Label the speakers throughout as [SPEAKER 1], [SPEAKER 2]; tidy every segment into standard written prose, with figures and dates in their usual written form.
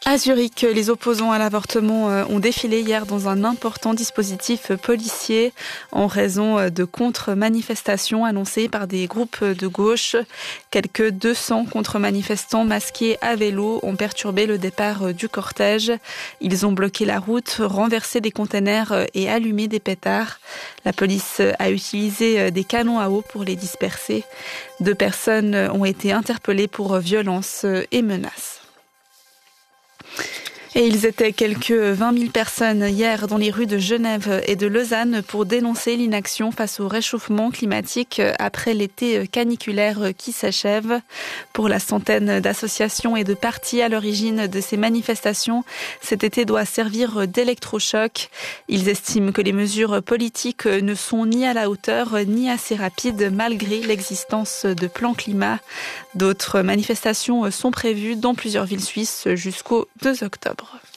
[SPEAKER 1] À Zurich, les opposants à l'avortement ont défilé hier dans un important dispositif policier en raison de contre-manifestations annoncées par des groupes de gauche. Quelques 200 contre-manifestants masqués à vélo ont perturbé le départ du cortège. Ils ont bloqué la route, renversé des containers et allumé des pétards. La police a utilisé des canons à eau pour les disperser. 2 personnes ont été interpellées pour violences et menaces. Et ils étaient quelques 20 000 personnes hier dans les rues de Genève et de Lausanne pour dénoncer l'inaction face au réchauffement climatique après l'été caniculaire qui s'achève. Pour la centaine d'associations et de partis à l'origine de ces manifestations, cet été doit servir d'électrochoc. Ils estiment que les mesures politiques ne sont ni à la hauteur ni assez rapides malgré l'existence de plans climat. D'autres manifestations sont prévues dans plusieurs villes suisses jusqu'au 2 octobre.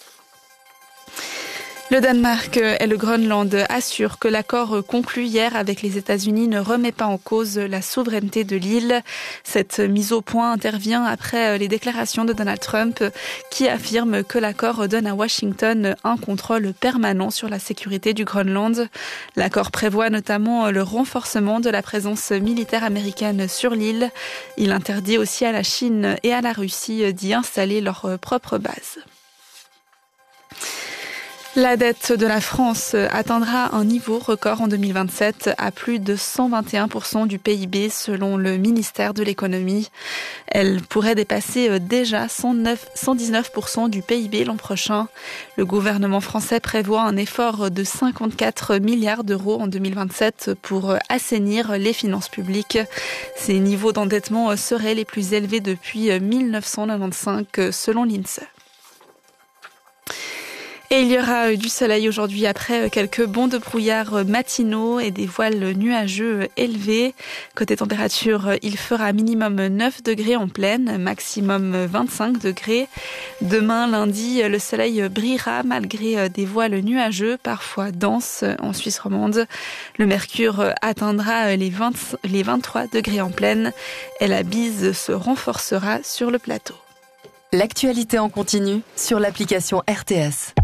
[SPEAKER 1] Le Danemark et le Groenland assurent que l'accord conclu hier avec les États-Unis ne remet pas en cause la souveraineté de l'île. Cette mise au point intervient après les déclarations de Donald Trump qui affirme que l'accord donne à Washington un contrôle permanent sur la sécurité du Groenland. L'accord prévoit notamment le renforcement de la présence militaire américaine sur l'île. Il interdit aussi à la Chine et à la Russie d'y installer leurs propres bases. La dette de la France atteindra un niveau record en 2027 à plus de 121% du PIB selon le ministère de l'économie. Elle pourrait dépasser déjà 119% du PIB l'an prochain. Le gouvernement français prévoit un effort de 54 milliards d'euros en 2027 pour assainir les finances publiques. Ces niveaux d'endettement seraient les plus élevés depuis 1995 selon l'INSEE. Et il y aura du soleil aujourd'hui après quelques bancs de brouillard matinaux et des voiles nuageux élevés. Côté température, il fera minimum 9 degrés en plaine, maximum 25 degrés. Demain, lundi, le soleil brillera malgré des voiles nuageux, parfois denses en Suisse romande. Le mercure atteindra les 23 degrés en plaine et la bise se renforcera sur le plateau.
[SPEAKER 2] L'actualité en continu sur l'application RTS.